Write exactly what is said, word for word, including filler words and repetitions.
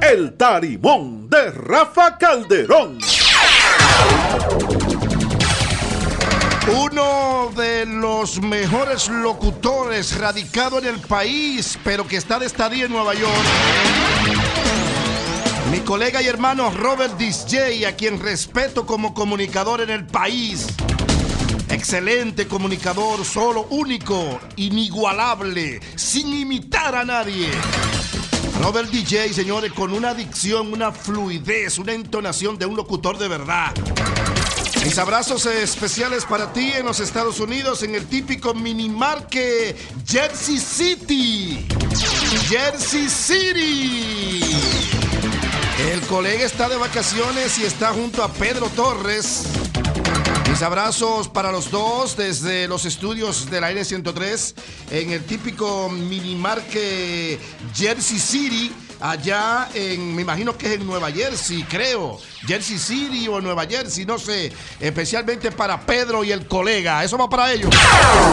El Tarimón de Rafa Calderón. Uno de los mejores locutores radicado en el país, pero que está de estadía en Nueva York. Mi colega y hermano Robert Disjay, a quien respeto como comunicador en el país. Excelente comunicador, solo, único, inigualable, sin imitar a nadie. Robert Disjay, señores, con una dicción, una fluidez, una entonación de un locutor de verdad. Mis abrazos especiales para ti en los Estados Unidos, en el típico minimarket Jersey City. Jersey City. El colega está de vacaciones y está junto a Pedro Torres. Mis abrazos para los dos desde los estudios de la N ciento tres en el típico minimarket Jersey City, allá en, me imagino que es en Nueva Jersey, creo, Jersey City o Nueva Jersey, no sé, especialmente para Pedro y el colega. Eso va para ellos.